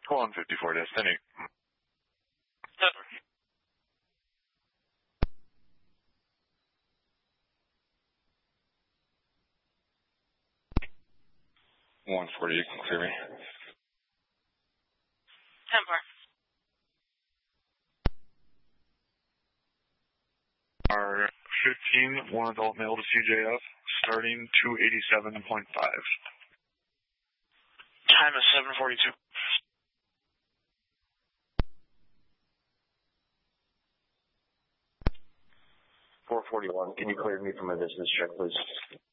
Hold on 54, Destiny. Yep. 140, you can clear me. 10-4. Our 15, one adult male to CJF, starting 287.5. Time is 7:42. 441, can you clear me from a business check, please?